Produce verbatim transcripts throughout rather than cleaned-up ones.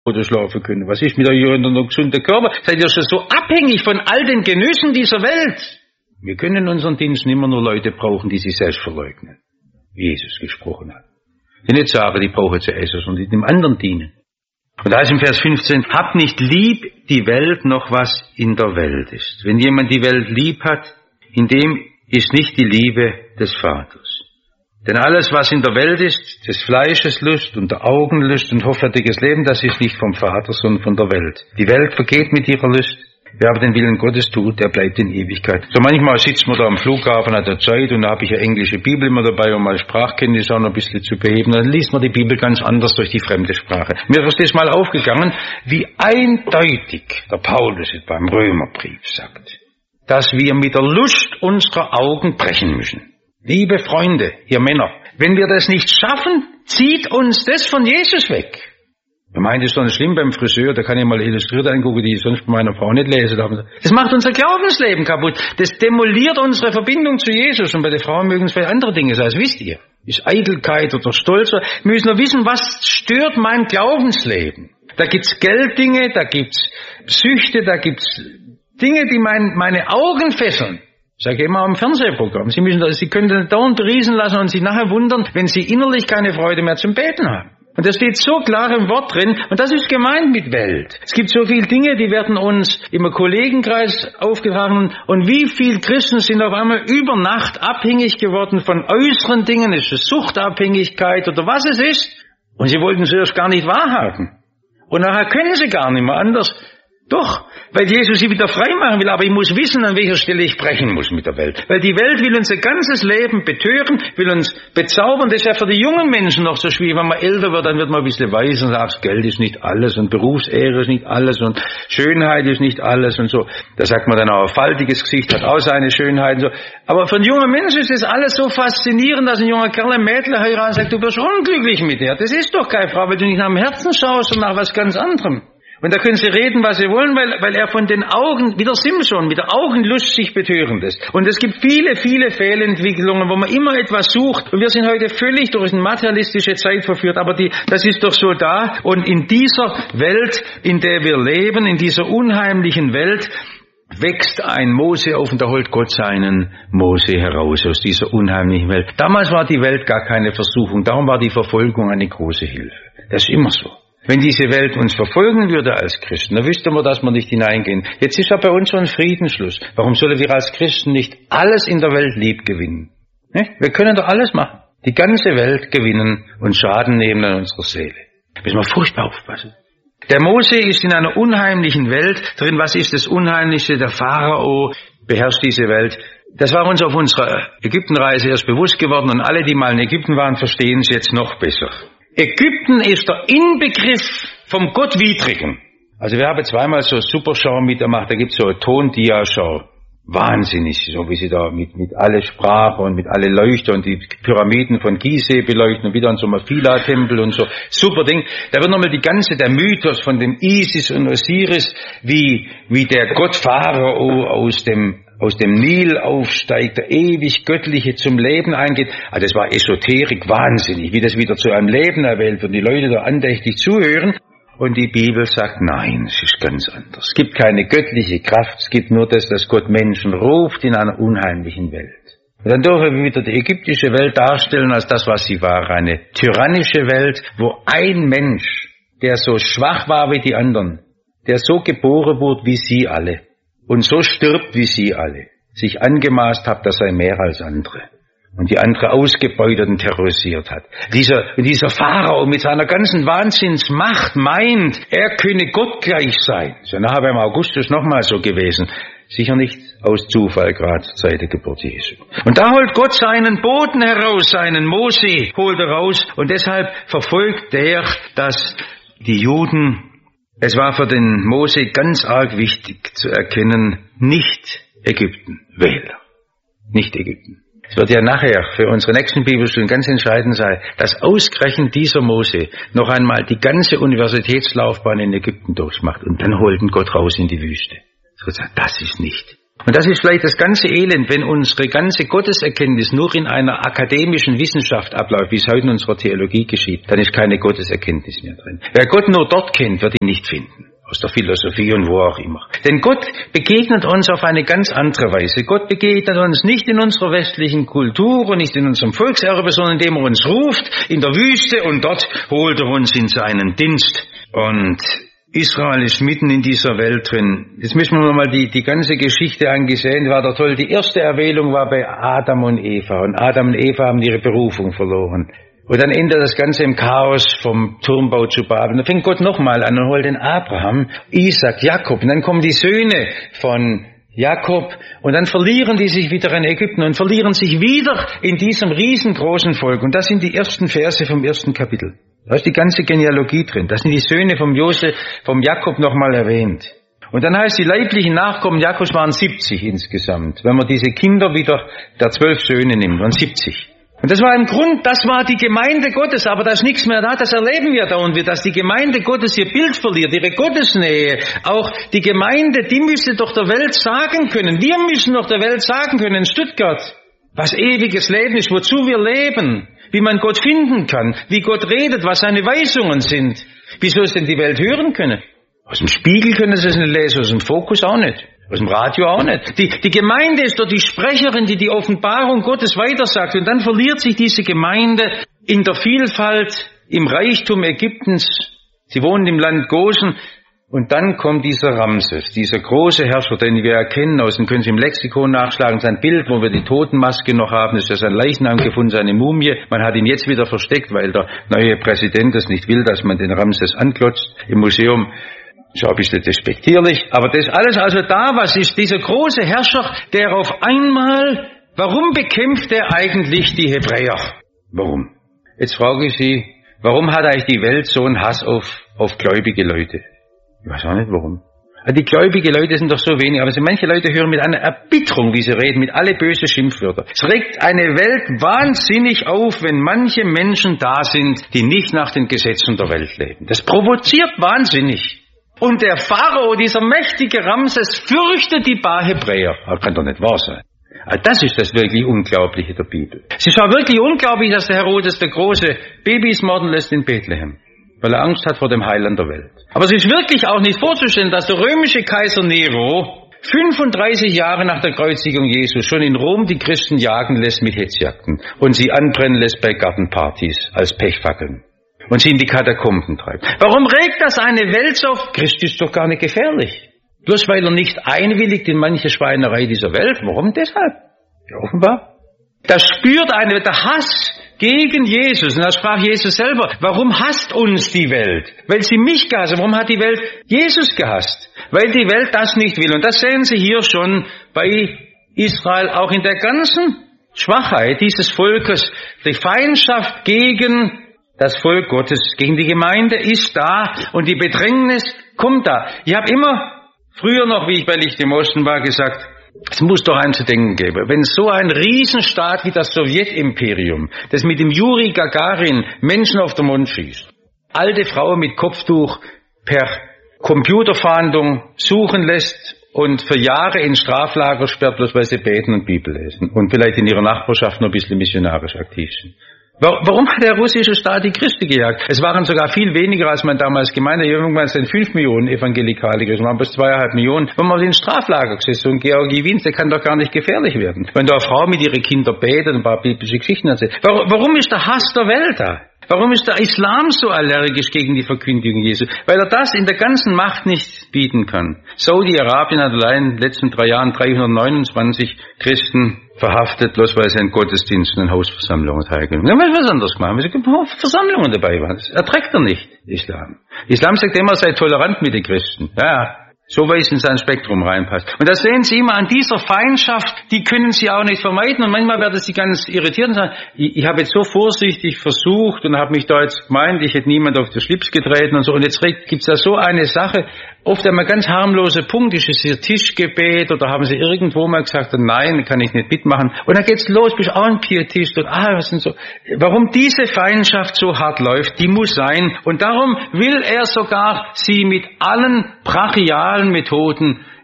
oder schlafen können. Was ist mit euch noch gesunder Körper? Seid ihr schon so abhängig von all den Genüssen dieser Welt? Wir können in unseren Diensten immer nur Leute brauchen, die sich selbst verleugnen, wie Jesus gesprochen hat. Die nicht sagen, die brauchen zu essen, sondern die dem anderen dienen. Und da ist im Vers fünfzehn, habt nicht lieb die Welt noch was in der Welt ist. Wenn jemand die Welt lieb hat, in dem ist nicht die Liebe des Vaters. Denn alles, was in der Welt ist, des Fleisches Lust und der Augen Lust und hoffärtiges Leben, das ist nicht vom Vater, sondern von der Welt. Die Welt vergeht mit ihrer Lust. Wer aber den Willen Gottes tut, der bleibt in Ewigkeit. So manchmal sitzt man da am Flughafen, hat er Zeit, und da habe ich eine englische Bibel immer dabei, um mal Sprachkenntnis auch noch ein bisschen zu beheben. Dann liest man die Bibel ganz anders durch die fremde Sprache. Mir ist das mal aufgegangen, wie eindeutig der Paulus beim Römerbrief sagt, dass wir mit der Lust unserer Augen brechen müssen. Liebe Freunde, ihr Männer, wenn wir das nicht schaffen, zieht uns das von Jesus weg. Ich meine, das ist doch nicht schlimm beim Friseur, da kann ich mal illustriert angucken, die ich sonst bei meiner Frau nicht lesen darf. Das macht unser Glaubensleben kaputt. Das demoliert unsere Verbindung zu Jesus. Und bei den Frauen mögen es vielleicht andere Dinge sein, das wisst ihr. Ist Eitelkeit oder Stolz. Wir müssen nur wissen, was stört mein Glaubensleben. Da gibt's Gelddinge, da gibt's Süchte, da gibt's Dinge, die mein, meine Augen fesseln. Ich sage immer im Fernsehprogramm. Sie müssen, Sie können das dauernd berieseln lassen und sich nachher wundern, wenn Sie innerlich keine Freude mehr zum Beten haben. Und das steht so klar im Wort drin, und das ist gemeint mit Welt. Es gibt so viele Dinge, die werden uns im Kollegenkreis aufgetragen, und wie viele Christen sind auf einmal über Nacht abhängig geworden von äußeren Dingen, ist es Suchtabhängigkeit oder was es ist, und sie wollten es erst gar nicht wahrhaben. Und nachher können sie gar nicht mehr anders. Doch, weil Jesus sie wieder frei machen will, aber ich muss wissen, an welcher Stelle ich brechen muss mit der Welt. Weil die Welt will unser ganzes Leben betören, will uns bezaubern. Das ist ja für die jungen Menschen noch so schwierig. Wenn man älter wird, dann wird man ein bisschen weise und sagt, Geld ist nicht alles und Berufsehre ist nicht alles und Schönheit ist nicht alles und so. Da sagt man dann auch, ein faltiges Gesicht hat auch seine Schönheit und so. Aber für einen jungen Menschen ist das alles so faszinierend, dass ein junger Kerl ein Mädel heiratet und sagt, du bist unglücklich mit der. Das ist doch keine Frau, weil du nicht nach dem Herzen schaust, sondern nach was ganz anderem. Und da können sie reden, was sie wollen, weil, weil er von den Augen, wieder Simson, mit der Augenlust sich betören lässt. Und es gibt viele, viele Fehlentwicklungen, wo man immer etwas sucht. Und wir sind heute völlig durch eine materialistische Zeit verführt. Aber die, das ist doch so da. Und in dieser Welt, in der wir leben, in dieser unheimlichen Welt, wächst ein Mose auf, und da holt Gott seinen Mose heraus aus dieser unheimlichen Welt. Damals war die Welt gar keine Versuchung. Darum war die Verfolgung eine große Hilfe. Das ist immer so. Wenn diese Welt uns verfolgen würde als Christen, dann wüssten wir, dass wir nicht hineingehen. Jetzt ist ja bei uns schon Friedensschluss. Warum sollen wir als Christen nicht alles in der Welt lieb gewinnen? Wir können doch alles machen. Die ganze Welt gewinnen und Schaden nehmen an unserer Seele. Da müssen wir furchtbar aufpassen. Der Mose ist in einer unheimlichen Welt drin. Was ist das Unheimliche? Der Pharao beherrscht diese Welt. Das war uns auf unserer Ägyptenreise erst bewusst geworden, und alle, die mal in Ägypten waren, verstehen es jetzt noch besser. Ägypten ist der Inbegriff vom Gottwidrigen. Also wir haben zweimal so Superschau mitgemacht, da gibt es so eine Tondiaschau. Wahnsinnig, so wie sie da mit, mit alle Sprache und mit alle Leuchter und die Pyramiden von Gizeh beleuchten und wieder an so einem Philatempel und so. Super Ding. Da wird nochmal die ganze, der Mythos von dem Isis und Osiris, wie, wie der Gott Pharao aus dem aus dem Nil aufsteigt, der ewig Göttliche zum Leben eingeht. Also das war Esoterik, wahnsinnig, wie das wieder zu einem Leben erwählt wird und die Leute da andächtig zuhören. Und die Bibel sagt, nein, es ist ganz anders. Es gibt keine göttliche Kraft, es gibt nur das, dass Gott Menschen ruft in einer unheimlichen Welt. Und dann dürfen wir wieder die ägyptische Welt darstellen als das, was sie war, eine tyrannische Welt, wo ein Mensch, der so schwach war wie die anderen, der so geboren wurde wie sie alle, und so stirbt wie sie alle, sich angemaßt hat, dass er mehr als andere und die andere ausgebeutet und terrorisiert hat. Dieser, dieser Pharao mit seiner ganzen Wahnsinnsmacht meint, er könne Gott gleich sein. So nachher beim Augustus nochmal so gewesen. Sicher nicht aus Zufall, gerade zur Zeit der Geburt Jesu. Und da holt Gott seinen Boten heraus, seinen Mose holt er raus, und deshalb verfolgt der, dass die Juden. Es war für den Mose ganz arg wichtig zu erkennen, nicht Ägypten, Wähler, nicht Ägypten. Es wird ja nachher für unsere nächsten Bibelstunden ganz entscheidend sein, dass ausgerechnet dieser Mose noch einmal die ganze Universitätslaufbahn in Ägypten durchmacht, und dann holt ihn Gott raus in die Wüste. So sagt, das ist nicht Und das ist vielleicht das ganze Elend, wenn unsere ganze Gotteserkenntnis nur in einer akademischen Wissenschaft abläuft, wie es heute in unserer Theologie geschieht, dann ist keine Gotteserkenntnis mehr drin. Wer Gott nur dort kennt, wird ihn nicht finden. Aus der Philosophie und wo auch immer. Denn Gott begegnet uns auf eine ganz andere Weise. Gott begegnet uns nicht in unserer westlichen Kultur und nicht in unserem Volkserbe, sondern indem er uns ruft in der Wüste und dort holt er uns in seinen Dienst. Und Israel ist mitten in dieser Welt drin. Jetzt müssen wir noch mal die, die ganze Geschichte angesehen, war da toll. Die erste Erwählung war bei Adam und Eva. Und Adam und Eva haben ihre Berufung verloren. Und dann endet das Ganze im Chaos vom Turmbau zu Babel. Dann fängt Gott nochmal an und holt den Abraham, Isaac, Jakob. Und dann kommen die Söhne von Jakob und dann verlieren die sich wieder in Ägypten und verlieren sich wieder in diesem riesengroßen Volk. Und das sind die ersten Verse vom ersten Kapitel. Da ist die ganze Genealogie drin. Das sind die Söhne vom Josef, vom Jakob nochmal erwähnt. Und dann heißt, die leiblichen Nachkommen Jakobs waren siebzig insgesamt. Wenn man diese Kinder wieder der zwölf Söhne nimmt, waren siebzig. Und das war im Grund, das war die Gemeinde Gottes, aber da ist nichts mehr da, das erleben wir da und wir, dass die Gemeinde Gottes ihr Bild verliert, ihre Gottesnähe. Auch die Gemeinde, die müsste doch der Welt sagen können, wir müssen doch der Welt sagen können in Stuttgart, was ewiges Leben ist, wozu wir leben, wie man Gott finden kann, wie Gott redet, was seine Weisungen sind. Wie soll es denn die Welt hören können? Aus dem Spiegel können sie es nicht lesen, aus dem Fokus auch nicht. Aus dem Radio auch nicht. Die, die Gemeinde ist doch die Sprecherin, die die Offenbarung Gottes weitersagt. Und dann verliert sich diese Gemeinde in der Vielfalt, im Reichtum Ägyptens. Sie wohnen im Land Gosen. Und dann kommt dieser Ramses, dieser große Herrscher, den wir erkennen aus, den können Sie im Lexikon nachschlagen, sein Bild, wo wir die Totenmaske noch haben, das ist ja sein Leichnam gefunden, seine Mumie. Man hat ihn jetzt wieder versteckt, weil der neue Präsident es nicht will, dass man den Ramses anklotzt im Museum. Ist auch ein bisschen despektierlich, aber das alles also da, was ist dieser große Herrscher, der auf einmal, warum bekämpft er eigentlich die Hebräer? Warum? Jetzt frage ich Sie, warum hat eigentlich die Welt so einen Hass auf, auf gläubige Leute? Ich weiß auch nicht warum. Die gläubige Leute sind doch so wenig, aber so manche Leute hören mit einer Erbitterung, wie sie reden, mit alle böse Schimpfwörter. Es regt eine Welt wahnsinnig auf, wenn manche Menschen da sind, die nicht nach den Gesetzen der Welt leben. Das provoziert wahnsinnig. Und der Pharao, dieser mächtige Ramses, fürchtet die paar Hebräer. Das kann doch nicht wahr sein. Das ist das wirklich Unglaubliche der Bibel. Es ist auch wirklich unglaublich, dass der Herodes der Große Babys morden lässt in Bethlehem, weil er Angst hat vor dem Heiland der Welt. Aber es ist wirklich auch nicht vorzustellen, dass der römische Kaiser Nero fünfunddreißig Jahre nach der Kreuzigung Jesu schon in Rom die Christen jagen lässt mit Hetzjagden und sie anbrennen lässt bei Gartenpartys als Pechfackeln. Und sie in die Katakomben treibt. Warum regt das eine Welt so auf? Christ ist doch gar nicht gefährlich. Bloß weil er nicht einwilligt in manche Schweinerei dieser Welt. Warum deshalb? Ja, offenbar. Da spürt eine, der Hass gegen Jesus. Und da sprach Jesus selber, warum hasst uns die Welt? Weil sie mich gehasst hat. Warum hat die Welt Jesus gehasst? Weil die Welt das nicht will. Und das sehen Sie hier schon bei Israel, auch in der ganzen Schwachheit dieses Volkes. Die Feindschaft gegen das Volk Gottes, gegen die Gemeinde ist da und die Bedrängnis kommt da. Ich habe immer früher noch, wie ich bei Licht im Osten war, gesagt, es muss doch ein zu denken geben. Wenn so ein Riesenstaat wie das Sowjetimperium, das mit dem Juri Gagarin Menschen auf den Mond schießt, alte Frauen mit Kopftuch per Computerfahndung suchen lässt und für Jahre in Straflager sperrt, bloß weil sie beten und Bibel lesen und vielleicht in ihrer Nachbarschaft noch ein bisschen missionarisch aktiv sind. Warum hat der russische Staat die Christen gejagt? Es waren sogar viel weniger, als man damals gemeint hat. Irgendwann sind fünf Millionen Evangelikale gewesen, waren bis zweieinhalb Millionen. Wenn man in den Straflager gesessen und Georgi Wiens, der kann doch gar nicht gefährlich werden. Wenn da eine Frau mit ihren Kindern betet und ein paar biblische Geschichten erzählt. Warum ist der Hass der Welt da? Warum ist der Islam so allergisch gegen die Verkündigung Jesu? Weil er das in der ganzen Macht nicht bieten kann. Saudi-Arabien hat allein in den letzten drei Jahren dreihundertneunundzwanzig Christen verhaftet, bloß weil sie in Gottesdiensten und Hausversammlungen teilgenommen haben. Dann was anderes gemacht, weil sie Versammlungen dabei waren. Das erträgt er nicht, Islam. Islam sagt immer, sei tolerant mit den Christen. Ja, so weit es in sein Spektrum reinpasst. Und das sehen Sie immer an dieser Feindschaft, die können Sie auch nicht vermeiden. Und manchmal werden Sie ganz irritiert und sagen, ich, ich habe jetzt so vorsichtig versucht und habe mich da jetzt gemeint, ich hätte niemand auf den Schlips getreten und so. Und jetzt gibt es da so eine Sache, oft einmal ganz harmlose Punkt, ist es ihr Tischgebet oder haben Sie irgendwo mal gesagt, nein, kann ich nicht mitmachen. Und dann geht's los, bist auch ein Pietist und ah, was sind so. Warum diese Feindschaft so hart läuft, die muss sein. Und darum will er sogar sie mit allen brachialen Methoden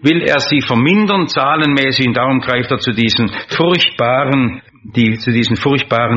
will er sie vermindern, zahlenmäßig, und darum greift er zu diesen furchtbaren, die, zu diesen furchtbaren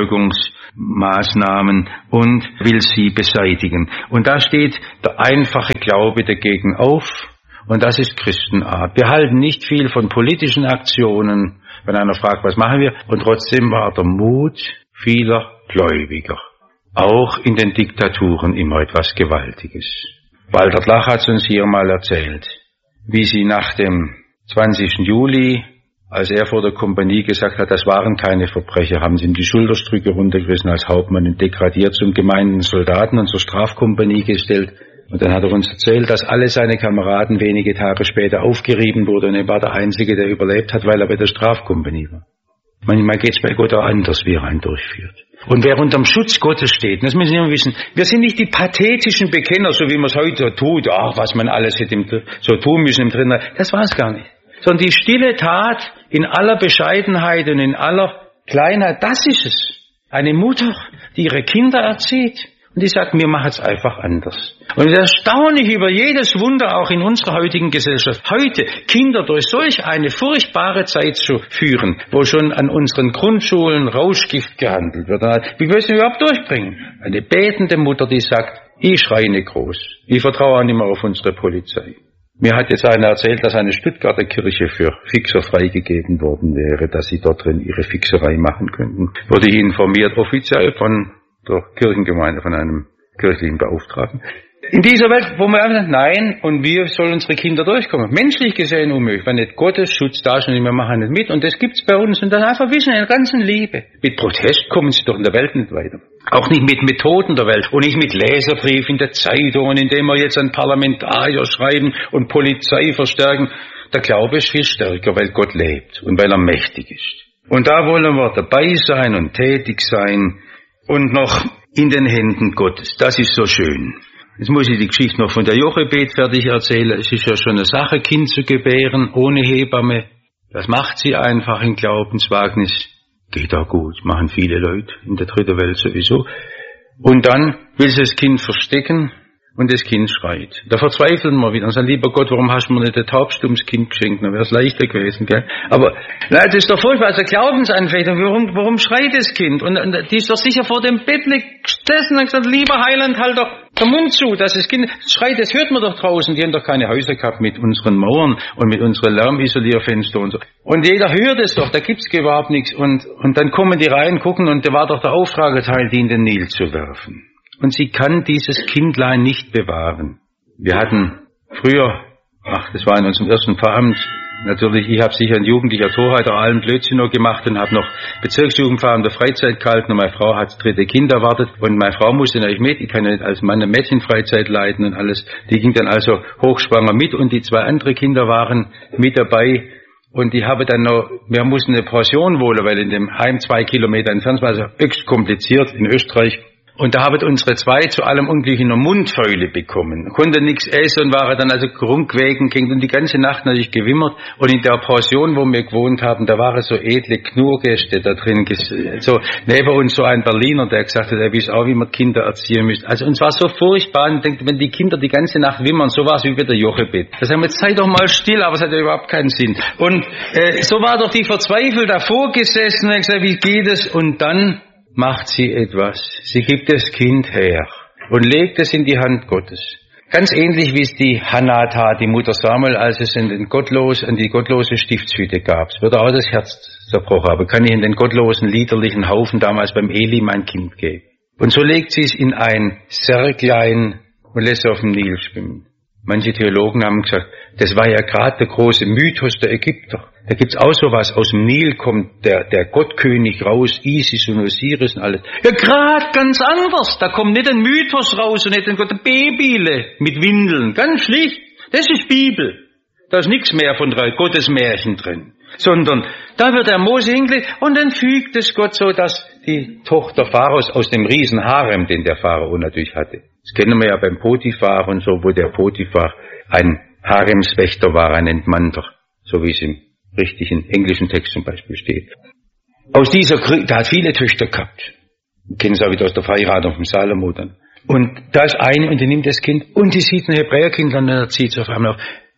Verfolgungsmaßnahmen und will sie beseitigen. Und da steht der einfache Glaube dagegen auf, und das ist Christenart. Wir halten nicht viel von politischen Aktionen, wenn einer fragt, was machen wir, und trotzdem war der Mut vieler Gläubiger auch in den Diktaturen immer etwas Gewaltiges. Walter Flach hat es uns hier mal erzählt, wie sie nach dem zwanzigsten Juli, als er vor der Kompanie gesagt hat, das waren keine Verbrecher, haben sie ihm die Schulterstrücke runtergerissen als Hauptmann und degradiert zum gemeinen Soldaten und zur Strafkompanie gestellt. Und dann hat er uns erzählt, dass alle seine Kameraden wenige Tage später aufgerieben wurden, und er war der Einzige, der überlebt hat, weil er bei der Strafkompanie war. Manchmal geht es bei Gott auch anders, wie er einen durchführt. Und wer unter dem Schutz Gottes steht, das müssen wir wissen, wir sind nicht die pathetischen Bekenner, so wie man es heute tut, ach, was man alles hätte im, so tun müssen im Dritten, das war es gar nicht. Sondern die stille Tat in aller Bescheidenheit und in aller Kleinheit, das ist es. Eine Mutter, die ihre Kinder erzieht und die sagt, wir machen es einfach anders. Und es ist erstaunlich über jedes Wunder auch in unserer heutigen Gesellschaft. Heute Kinder durch solch eine furchtbare Zeit zu führen, wo schon an unseren Grundschulen Rauschgift gehandelt wird. Wie willst du überhaupt durchbringen? Eine betende Mutter, die sagt, ich schreie nicht groß. Ich vertraue auch nicht mehr auf unsere Polizei. Mir hat jetzt einer erzählt, dass eine Stuttgarter Kirche für Fixer freigegeben worden wäre, dass sie dort drin ihre Fixerei machen könnten. Wurde ich informiert, offiziell von der Kirchengemeinde, von einem kirchlichen Beauftragten. In dieser Welt, wo man einfach sagt, nein, und wir sollen unsere Kinder durchkommen. Menschlich gesehen unmöglich, wenn nicht Gottes Schutz da ist und wir machen nicht mit. Und das gibt's bei uns. Und dann einfach wissen, in der ganzen Liebe. Mit Protest kommen sie doch in der Welt nicht weiter. Auch nicht mit Methoden der Welt. Und nicht mit Leserbrief in der Zeitung, indem wir jetzt an Parlamentarier schreiben und Polizei verstärken. Der Glaube ist viel stärker, weil Gott lebt und weil er mächtig ist. Und da wollen wir dabei sein und tätig sein und noch in den Händen Gottes. Das ist so schön. Jetzt muss ich die Geschichte noch von der Jochebed fertig erzählen. Es ist ja schon eine Sache, Kind zu gebären, ohne Hebamme. Das macht sie einfach im Glaubenswagnis. Geht auch gut, machen viele Leute in der dritten Welt sowieso. Und dann will sie das Kind verstecken und das Kind schreit. Da verzweifeln wir wieder und sagen, lieber Gott, warum hast du mir nicht ein taubstummes Kind geschenkt? Dann wäre es leichter gewesen, gell? Aber nein, das ist doch furchtbar, also Glaubensanfechtung. Warum, warum schreit das Kind? Und, und die ist doch sicher vor dem Bett gesessen und gesagt, lieber Heiland, halt doch den Mund zu, dass das Kind schreit, das hört man doch draußen. Die haben doch keine Häuser gehabt mit unseren Mauern und mit unseren Lärmisolierfenstern und so. Und jeder hört es doch, da gibt's überhaupt nichts. Und, und dann kommen die rein, gucken, und da war doch der Auftrag erteilt, die in den Nil zu werfen. Und sie kann dieses Kindlein nicht bewahren. Wir hatten früher, ach, das war in unserem ersten Pfarramt, natürlich, ich habe sicher ein jugendlicher Torheit auch allen Blödsinn noch gemacht und habe noch Bezirksjugendpfarramt der Freizeit gehalten, und meine Frau hat das dritte Kind erwartet und meine Frau musste natürlich mit, ich kann ja nicht als Mann eine Mädchenfreizeit leiten und alles, die ging dann also hochschwanger mit und die zwei andere Kinder waren mit dabei. Und ich habe dann noch, wir mussten eine Pension wohnen, weil in dem Heim zwei Kilometer entfernt war, also höchst kompliziert in Österreich. Und da haben unsere zwei zu allem Unglück eine Mundfäule bekommen. Konnte nichts essen und waren dann also grunkwegen, ging und die ganze Nacht natürlich gewimmert. Und in der Pension, wo wir gewohnt haben, da waren so edle Knurgäste da drin. So neben uns so ein Berliner, der gesagt hat, er weiß auch, wie man Kinder erziehen müsste. Also uns war so furchtbar. Und denkt, wenn die Kinder die ganze Nacht wimmern, so war es wie bei der Jochebed. Da sagen wir, jetzt sei doch mal still, aber es hat ja überhaupt keinen Sinn. Und äh, so war doch die verzweifelt davor gesessen und gesagt, wie geht es? Und dann macht sie etwas. Sie gibt das Kind her und legt es in die Hand Gottes. Ganz ähnlich wie es die Hannah tat, die Mutter Samuel, als es in den Gottlos, in die gottlose Stiftshütte gab. Es wird auch das Herz zerbrochen, aber kann ich in den gottlosen, liederlichen Haufen damals beim Eli mein Kind geben. Und so legt sie es in ein Särglein und lässt es auf dem Nil schwimmen. Manche Theologen haben gesagt, das war ja gerade der große Mythos der Ägypter. Da gibt's auch sowas, aus dem Nil kommt der, der Gottkönig raus, Isis und Osiris und alles. Ja, gerade ganz anders. Da kommt nicht ein Mythos raus und nicht ein Gott, der Babyle mit Windeln. Ganz schlicht. Das ist Bibel. Da ist nichts mehr von drei Gottesmärchen drin. Sondern da wird der Mose hingelegt und dann fügt es Gott so, dass die Tochter Pharaos aus dem riesen Harem, den der Pharao natürlich hatte. Das kennen wir ja beim Potiphar und so, wo der Potiphar ein Haremswächter war, ein Entmannter. So wie es im richtigen englischen Text zum Beispiel steht. Aus dieser Krieg, der hat viele Töchter gehabt. Wir kennen es auch wieder aus der Verheiratung von Salomo dann. Und da ist eine und die nimmt das Kind und die sieht ein Hebräerkind und dann zieht sie auf einmal auf.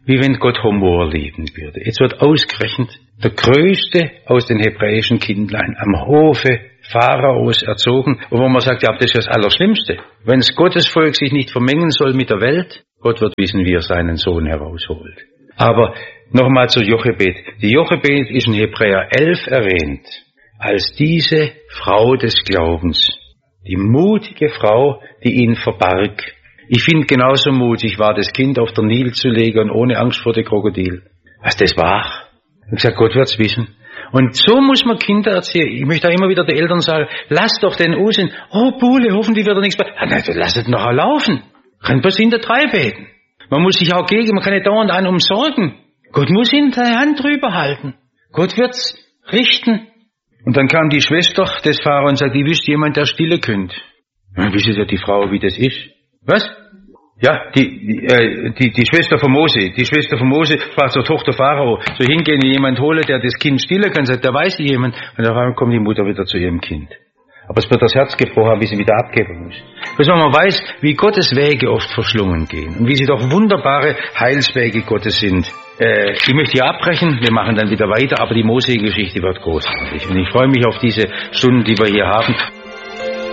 wie wenn Gott Humor lieben würde. Jetzt wird ausgerechnet der Größte aus den hebräischen Kindlein am Hofe Pharaos erzogen, wo man sagt, ja, das ist das Allerschlimmste. Wenn das Gottesvolk sich nicht vermengen soll mit der Welt, Gott wird wissen, wie er seinen Sohn herausholt. Aber nochmal zu Jochebed. Die Jochebed ist in Hebräer elf erwähnt als diese Frau des Glaubens. Die mutige Frau, die ihn verbarg. Ich finde, genauso mutig war das Kind auf der Nil zu legen und ohne Angst vor dem Krokodil. Was das war? Ich habe gesagt, Gott wird's wissen. Und so muss man Kinder erziehen. Ich möchte auch immer wieder den Eltern sagen, lasst doch den Unsinn. Oh, Buhle, hoffentlich wird er nichts mehr. Ah, nein, lasst es noch laufen. Kann bloß in der drei beten. Man muss sich auch gegen, man kann nicht dauernd einen umsorgen. Gott muss ihn seine Hand drüber halten. Gott wird's richten. Und dann kam die Schwester des Pharao und sagte, ich wüsste jemand, der stille könnte. Dann wisst ja die Frau, wie das ist. Was? Ja, die, die, äh, die, die Schwester von Mose, die Schwester von Mose war zur Tochter Pharao, so hingehen, jemand hole, der das Kind stillen kann, sagt, da weiß jemand, und dann kommt die Mutter wieder zu ihrem Kind. Aber es wird das Herz gebrochen, wie sie wieder abgeben muss. Bis man weiß, wie Gottes Wege oft verschlungen gehen und wie sie doch wunderbare Heilswege Gottes sind. Äh, ich möchte hier abbrechen, wir machen dann wieder weiter, aber die Mose-Geschichte wird großartig. Und ich freue mich auf diese Stunden, die wir hier haben.